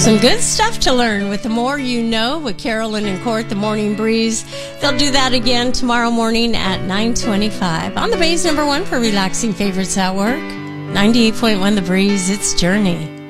Some good stuff to learn with The More You Know with Carolyn and Court, The Morning Breeze. They'll do that again tomorrow morning at 9:25 on the Bay's #1 for relaxing favorites at work. 98.1 The Breeze, it's Journey.